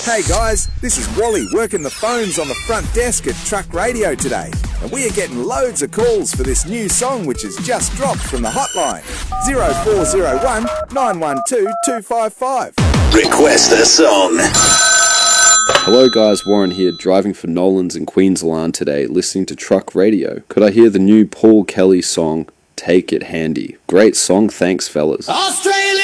Hey guys, this is Wally working the phones on the front desk at Truck Radio today. And we are getting loads of calls for this new song which has just dropped from the hotline. 0401 912 255. Request a song. Hello guys, Warren here, driving for Nolan's in Queensland today, listening to Truck Radio. Could I hear the new Paul Kelly song, Take It Handy? Great song, thanks fellas. Australia!